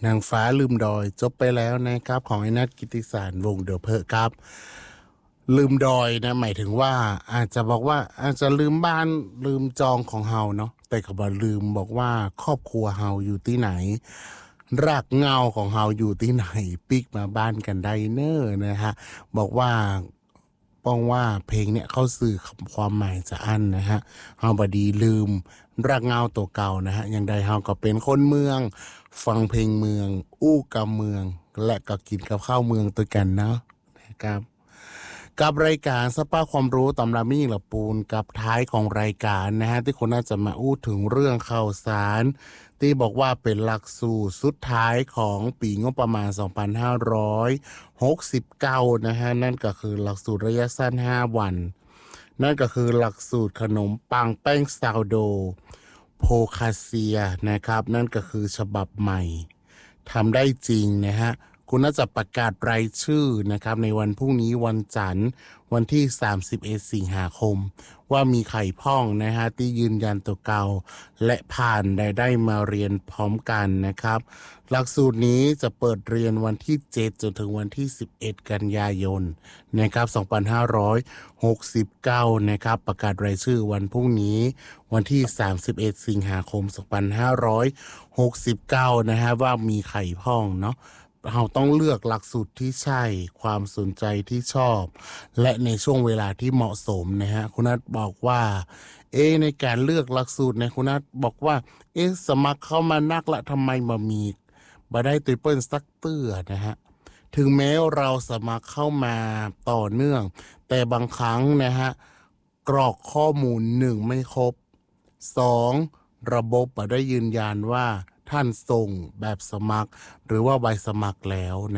นางฟ้าลืมดอยจบไปแล้วนะครับของไอ้นัทกิติสารวงเดอะเพอครับลืมดอยนะหมายถึงว่าอาจจะบอกว่าอาจจะลืมบ้านลืมจองของเฮาเนาะแต่ก็บ่ลืมบอกว่าครอบครัวเฮาอยู่ที่ไหนรากเหง้าของเฮาอยู่ที่ไหนปิกมาบ้านกันได้เนอนะฮะบอกว่าป้องว่าเพลงเนี่ยเขาสื่อความหมายจะอันนะฮะเฮาบดีลืมรากเหง้าตัวเก่านะฮะอย่างใดเฮาก็เป็นคนเมืองฟังเพลงเมืองอู้กับเมืองและก็กินกับข้าวเมืองตัวกันเนาะนะครับกับรายการสปาความรู้ตำรามิ่งละปูนกับท้ายของรายการนะฮะที่คนน่าจะมาอู้ถึงเรื่องข่าวสารที่บอกว่าเป็นหลักสูตรสุดท้ายของปีงบประมาณ2569นะฮะนั่นก็คือหลักสูตรระยะสั้น5วันนั่นก็คือหลักสูตรขนมปังแป้งซาวโดโพคาเซียนะครับนั่นก็คือฉบับใหม่ทำได้จริงนะฮะคุณน่าจะประกาศรายชื่อนะครับในวันพรุ่งนี้วันจันทร์วันที่31สิงหาคมว่ามีไข่พ่องนะฮะที่ยืนยันตัวเก่าและผ่านได้มาเรียนพร้อมกันนะครับหลักสูตรนี้จะเปิดเรียนวันที่7จนถึงวันที่11กันยายนนะครับ2569นะครับประกาศรายชื่อวันพรุ่งนี้วันที่31สิงหาคม2569นะฮะว่ามีไข่พ่องเนาะเราต้องเลือกหลักสูตรที่ใช่ความสนใจที่ชอบและในช่วงเวลาที่เหมาะสมนะฮะคุณนัทบอกว่าในการเลือกหลักสูตรเนี่ยคุณนัทบอกว่าสมัครเข้ามานักละทำไมมาได้ทริปเปิลสักเตื้อนะฮะถึงแม้เราสมัครเข้ามาต่อเนื่องแต่บางครั้งนะฮะกรอกข้อมูล1ไม่ครบ2ระบบได้ยืนยันว่าท่านส่งแบบสมัครหรือว่าใบสมัครแล้ว